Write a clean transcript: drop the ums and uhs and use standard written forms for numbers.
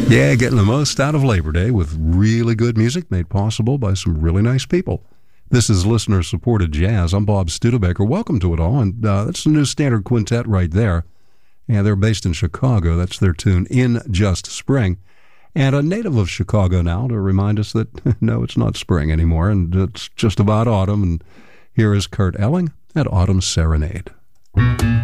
Yeah, getting the most out of Labor Day with really good music made possible by some really nice people. This is listener-supported jazz. I'm Bob Studebaker. Welcome to it all, and that's the New Standard Quintet right there. And they're based in Chicago. That's their tune, In Just Spring. And a native of Chicago now to remind us that, no, it's not spring anymore, and it's just about autumn. And here is Kurt Elling at Autumn Serenade.